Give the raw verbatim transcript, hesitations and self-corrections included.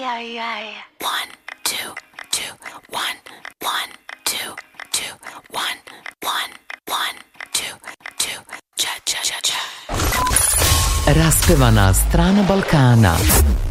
aj, aj. One, two, two, one, one, two, two, one, one, one, two, two, ča, ča, ča, ča. Raspevana strana Balkana.